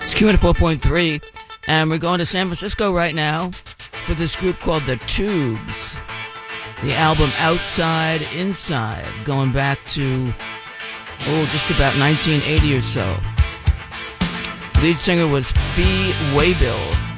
It's Q at 4.3, and we're going to San Francisco right now with this group called The Tubes. The album Outside Inside, going back to, just about 1980 or so. Lead singer was Fee Waybill.